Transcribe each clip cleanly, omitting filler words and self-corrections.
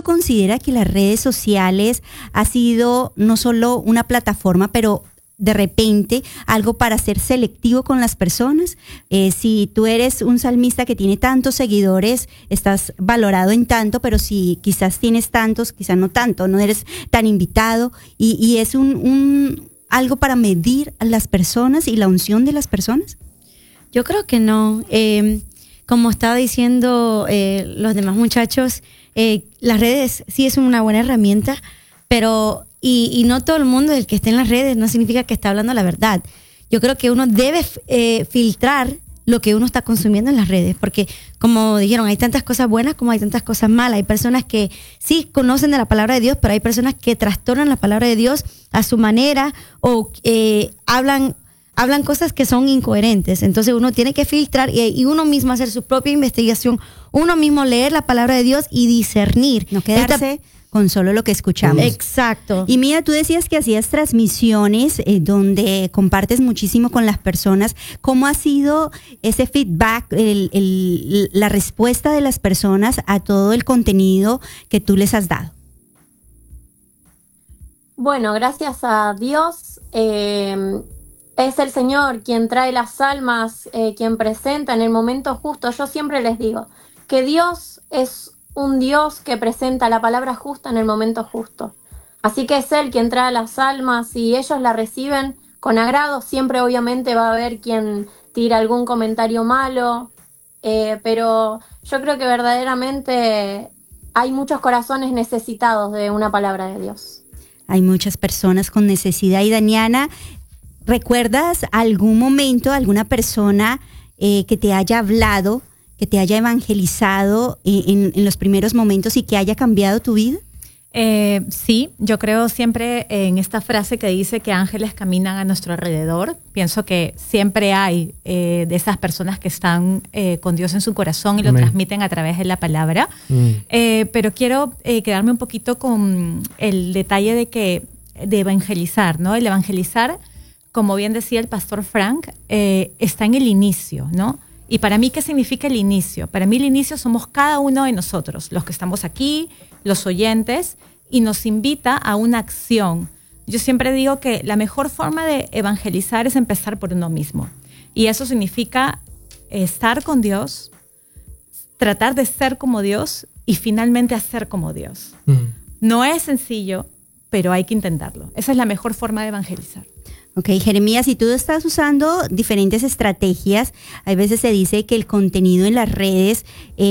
pronto considera que las redes sociales ha sido no solo una plataforma, pero de repente algo para ser selectivo con las personas? Si tú eres un salmista que tiene tantos seguidores, estás valorado en tanto, pero si quizás tienes tantos, quizás no tanto, no eres tan invitado, y es algo para medir a las personas y la unción de las personas. Yo creo que no. Como estaba diciendo los demás muchachos, las redes sí es una buena herramienta, pero y no todo el mundo, el que esté en las redes, no significa que está hablando la verdad. Yo creo que uno debe filtrar lo que uno está consumiendo en las redes, porque como dijeron, hay tantas cosas buenas como hay tantas cosas malas. Hay personas que sí conocen de la palabra de Dios, pero hay personas que trastornan la palabra de Dios a su manera o hablan cosas que son incoherentes. Entonces uno tiene que filtrar y uno mismo hacer su propia investigación, uno mismo leer la palabra de Dios y discernir. No quedarse con solo lo que escuchamos. Exacto. Y Mía, tú decías que hacías transmisiones donde compartes muchísimo con las personas. ¿Cómo ha sido ese feedback, la respuesta de las personas a todo el contenido que tú les has dado? Bueno, gracias a Dios, es el Señor quien trae las almas, quien presenta en el momento justo. Yo siempre les digo que Dios es un Dios que presenta la palabra justa en el momento justo. Así que es Él quien trae las almas y ellos la reciben con agrado. Siempre obviamente va a haber quien tira algún comentario malo, pero yo creo que verdaderamente hay muchos corazones necesitados de una palabra de Dios. Hay muchas personas con necesidad. Y Daniana, ¿recuerdas algún momento, alguna persona que te haya hablado, que te haya evangelizado en los primeros momentos y que haya cambiado tu vida? Sí, yo creo siempre en esta frase que dice que ángeles caminan a nuestro alrededor. Pienso que siempre hay de esas personas que están con Dios en su corazón y lo transmiten a través de la palabra. Pero quiero quedarme un poquito con el detalle de evangelizar, ¿no? El evangelizar, como bien decía el pastor Frank, está en el inicio, ¿no? Y para mí, ¿qué significa el inicio? Para mí el inicio somos cada uno de nosotros, los que estamos aquí, los oyentes, y nos invita a una acción. Yo siempre digo que la mejor forma de evangelizar es empezar por uno mismo. Y eso significa estar con Dios, tratar de ser como Dios y finalmente hacer como Dios. No es sencillo, pero hay que intentarlo. Esa es la mejor forma de evangelizar. Ok, Jeremías, si tú estás usando diferentes estrategias, a veces se dice que el contenido en las redes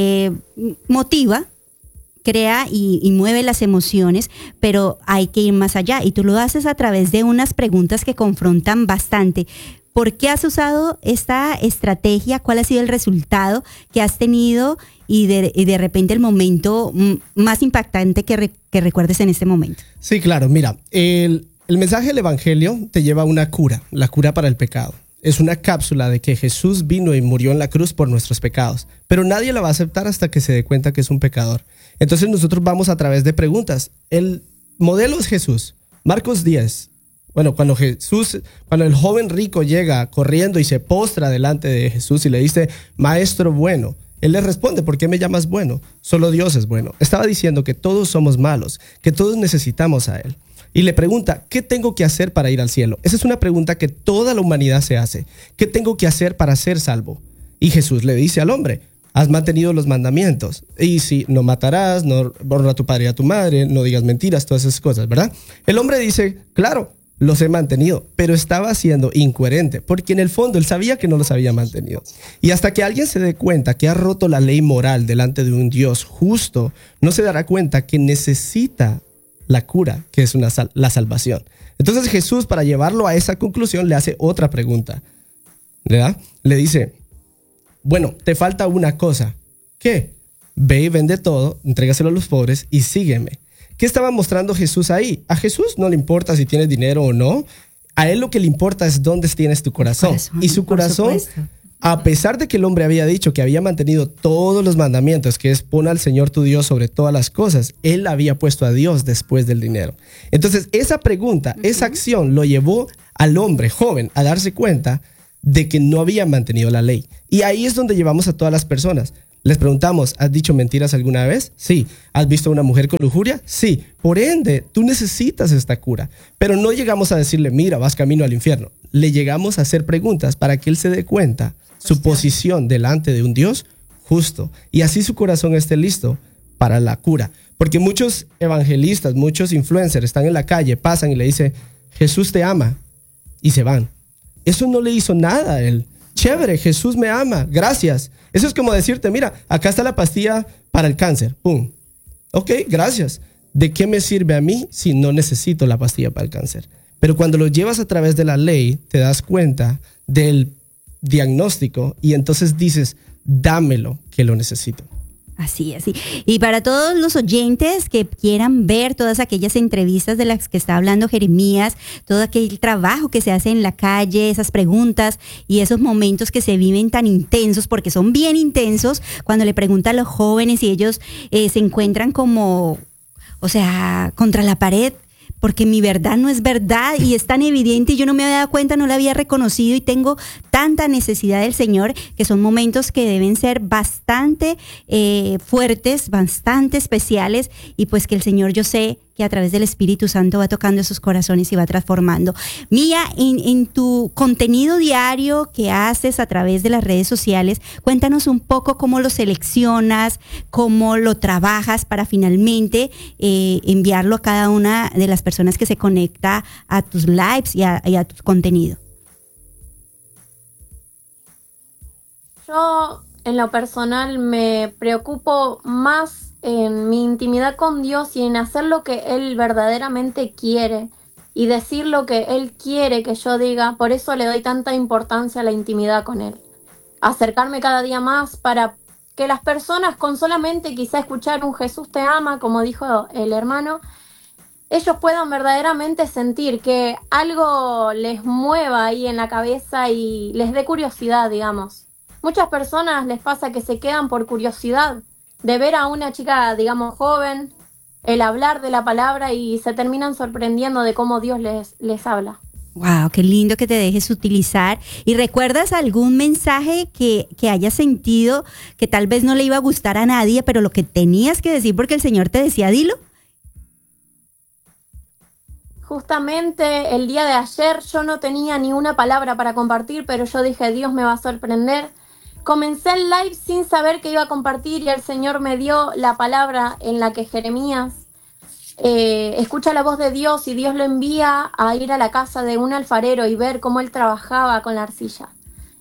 motiva, crea y mueve las emociones, pero hay que ir más allá y tú lo haces a través de unas preguntas que confrontan bastante. ¿Por qué has usado esta estrategia? ¿Cuál ha sido el resultado que has tenido y de repente el momento más impactante que recuerdes en este momento? Sí, claro, mira, el mensaje del Evangelio te lleva a una cura, la cura para el pecado. Es una cápsula de que Jesús vino y murió en la cruz por nuestros pecados, pero nadie la va a aceptar hasta que se dé cuenta que es un pecador. Entonces nosotros vamos a través de preguntas. El modelo es Jesús. Marcos 10. Bueno, cuando el joven rico llega corriendo y se postra delante de Jesús y le dice, maestro bueno, él le responde, ¿por qué me llamas bueno? Solo Dios es bueno. Estaba diciendo que todos somos malos, que todos necesitamos a Él. Y le pregunta, ¿qué tengo que hacer para ir al cielo? Esa es una pregunta que toda la humanidad se hace. ¿Qué tengo que hacer para ser salvo? Y Jesús le dice al hombre, has mantenido los mandamientos. Y si no matarás, no honra a tu padre y a tu madre, no digas mentiras, todas esas cosas, ¿verdad? El hombre dice, claro, los he mantenido, pero estaba siendo incoherente, porque en el fondo él sabía que no los había mantenido. Y hasta que alguien se dé cuenta que ha roto la ley moral delante de un Dios justo, no se dará cuenta que necesita la cura, que es la salvación. Entonces Jesús, para llevarlo a esa conclusión, le hace otra pregunta, ¿verdad? Le dice, bueno, te falta una cosa. ¿Qué? Ve y vende todo, entrégaselo a los pobres y sígueme. ¿Qué estaba mostrando Jesús ahí? A Jesús no le importa si tienes dinero o no. A Él lo que le importa es dónde tienes tu corazón. Y su corazón, a pesar de que el hombre había dicho que había mantenido todos los mandamientos, que es pon al Señor tu Dios sobre todas las cosas, él había puesto a Dios después del dinero. Entonces, esa pregunta, esa acción lo llevó al hombre joven a darse cuenta de que no había mantenido la ley. Y ahí es donde llevamos a todas las personas. Les preguntamos, ¿has dicho mentiras alguna vez? Sí. ¿Has visto a una mujer con lujuria? Sí. Por ende, tú necesitas esta cura. Pero no llegamos a decirle, mira, vas camino al infierno. Le llegamos a hacer preguntas para que él se dé cuenta su posición delante de un Dios justo. Y así su corazón esté listo para la cura. Porque muchos evangelistas, muchos influencers están en la calle, pasan y le dicen, Jesús te ama. Y se van. Eso no le hizo nada a él. Chévere, Jesús me ama, gracias. Eso es como decirte, mira, acá está la pastilla para el cáncer. Pum. Ok, gracias. ¿De qué me sirve a mí si no necesito la pastilla para el cáncer? Pero cuando lo llevas a través de la ley, te das cuenta del diagnóstico y entonces dices, dámelo, que lo necesito. Así. Y para todos los oyentes que quieran ver todas aquellas entrevistas de las que está hablando Jeremías, todo aquel trabajo que se hace en la calle, esas preguntas y esos momentos que se viven tan intensos, porque son bien intensos, cuando le preguntan a los jóvenes y ellos se encuentran como, o sea, contra la pared, porque mi verdad no es verdad y es tan evidente y yo no me había dado cuenta, no la había reconocido y tengo tanta necesidad del Señor, que son momentos que deben ser bastante fuertes, bastante especiales, y pues que el Señor, yo sé que a través del Espíritu Santo va tocando esos corazones y va transformando. Mía, en tu contenido diario que haces a través de las redes sociales, cuéntanos un poco cómo lo seleccionas, cómo lo trabajas para finalmente enviarlo a cada una de las personas que se conecta a tus lives y a tu contenido. Yo, en lo personal, me preocupo más en mi intimidad con Dios y en hacer lo que Él verdaderamente quiere y decir lo que Él quiere que yo diga. Por eso le doy tanta importancia a la intimidad con Él. Acercarme cada día más para que las personas, con solamente quizá escuchar un Jesús te ama, como dijo el hermano, ellos puedan verdaderamente sentir que algo les mueva ahí en la cabeza y les dé curiosidad, digamos. Muchas personas les pasa que se quedan por curiosidad de ver a una chica, digamos, joven, el hablar de la palabra y se terminan sorprendiendo de cómo Dios les habla. Wow, qué lindo que te dejes utilizar. ¿Y recuerdas algún mensaje que hayas sentido que tal vez no le iba a gustar a nadie, pero lo que tenías que decir porque el Señor te decía, dilo? Justamente el día de ayer yo no tenía ni una palabra para compartir, pero yo dije, Dios me va a sorprender. Comencé el live sin saber que iba a compartir y el Señor me dio la palabra en la que Jeremías escucha la voz de Dios y Dios lo envía a ir a la casa de un alfarero y ver cómo él trabajaba con la arcilla.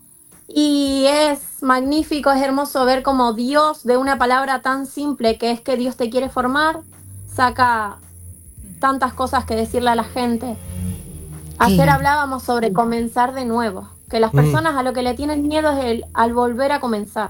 Y es magnífico, es hermoso ver cómo Dios, de una palabra tan simple que es que Dios te quiere formar, saca tantas cosas que decirle a la gente. Ayer hablábamos sobre comenzar de nuevo. Que las personas a lo que le tienen miedo es al volver a comenzar.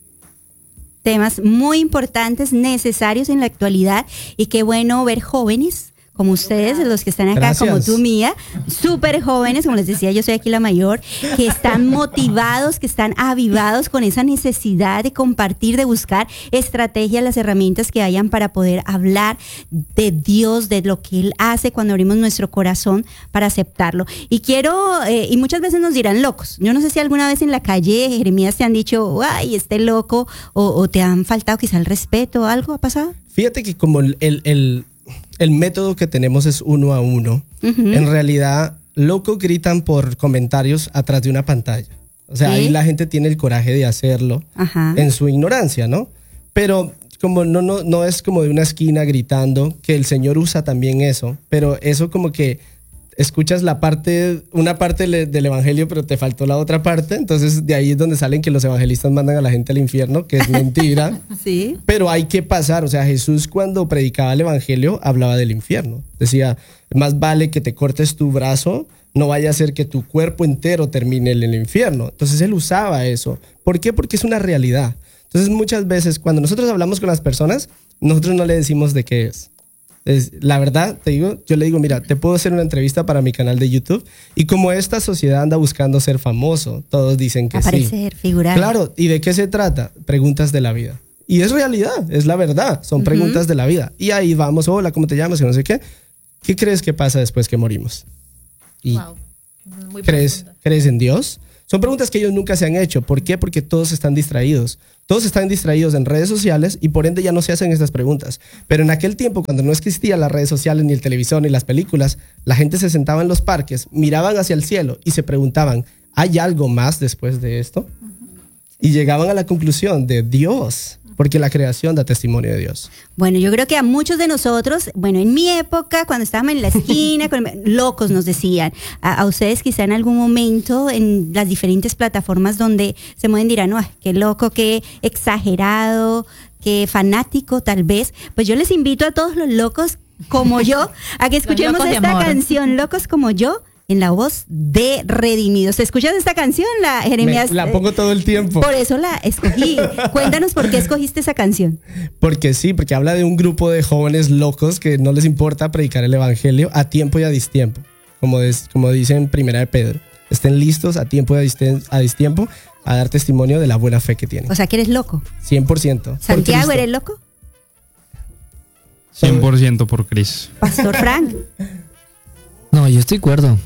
Temas muy importantes, necesarios en la actualidad, y qué bueno ver jóvenes como ustedes, los que están acá, Gracias. como tú, Mía, súper jóvenes, como les decía, yo soy aquí la mayor, que están motivados, que están avivados con esa necesidad de compartir, de buscar estrategias, las herramientas que hayan para poder hablar de Dios, de lo que Él hace cuando abrimos nuestro corazón para aceptarlo. Y y muchas veces nos dirán locos. Yo no sé si alguna vez en la calle, Jeremías, te han dicho, ay, este loco, o te han faltado quizá el respeto, ¿algo ha pasado? Fíjate que como el método que tenemos es 1 a 1. En realidad, locos gritan por comentarios atrás de una pantalla. O sea, ahí la gente tiene el coraje de hacerlo en su ignorancia, ¿no? Pero como no es como de una esquina gritando, que el Señor usa también eso, pero eso como que escuchas una parte del evangelio, pero te faltó la otra parte. Entonces de ahí es donde salen que los evangelistas mandan a la gente al infierno, que es mentira. Sí. Pero hay que pasar. O sea, Jesús cuando predicaba el evangelio hablaba del infierno. Decía, más vale que te cortes tu brazo, no vaya a ser que tu cuerpo entero termine en el infierno. Entonces él usaba eso. ¿Por qué? Porque es una realidad. Entonces muchas veces cuando nosotros hablamos con las personas, nosotros no le decimos de qué es. La verdad, yo le digo, mira, te puedo hacer una entrevista para mi canal de YouTube, y como esta sociedad anda buscando ser famoso, todos dicen que aparecer, sí. figurar. Claro, ¿y de qué se trata? Preguntas de la vida. Y es realidad, es la verdad, son preguntas de la vida. Y ahí vamos, hola, ¿cómo te llamas? Y no sé qué. ¿Qué crees que pasa después que morimos? Y Wow. Muy ¿crees en Dios? Son preguntas que ellos nunca se han hecho. ¿Por qué? Porque todos están distraídos. Todos están distraídos en redes sociales y por ende ya no se hacen estas preguntas. Pero en aquel tiempo, cuando no existían las redes sociales, ni el televisor, ni las películas, la gente se sentaba en los parques, miraban hacia el cielo y se preguntaban, ¿hay algo más después de esto? Y llegaban a la conclusión de Dios, porque la creación da testimonio de Dios. Bueno, yo creo que a muchos de nosotros, bueno, en mi época, cuando estábamos en la esquina, locos nos decían. A ustedes quizá en algún momento en las diferentes plataformas donde se mueven dirán, no, qué loco, qué exagerado, qué fanático tal vez. Pues yo les invito a todos los locos como yo a que escuchemos esta canción, Locos como yo, en la voz de Redimidos. ¿Escuchas esta canción, Jeremías? La pongo todo el tiempo. Por eso la escogí. Cuéntanos por qué escogiste esa canción. Porque sí, porque habla de un grupo de jóvenes locos que no les importa predicar el evangelio a tiempo y a distiempo. Como dice en Primera de Pedro. Estén listos a tiempo y a distiempo a dar testimonio de la buena fe que tienen. O sea, que eres loco. 100%. Santiago, ¿eres loco? 100% por Cristo. Pastor Frank. No, yo estoy cuerdo.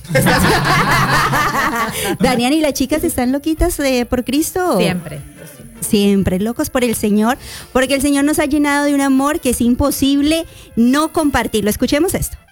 Daniel, ¿y las chicas están loquitas por Cristo? Siempre. Siempre, locos por el Señor, porque el Señor nos ha llenado de un amor que es imposible no compartirlo. Escuchemos esto.